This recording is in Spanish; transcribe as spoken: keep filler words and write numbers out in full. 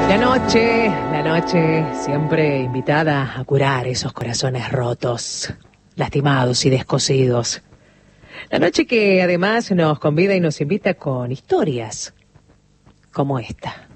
La noche, la noche siempre invitada a curar esos corazones rotos, lastimados y descosidos. La noche que además nos convida y nos invita con historias como esta.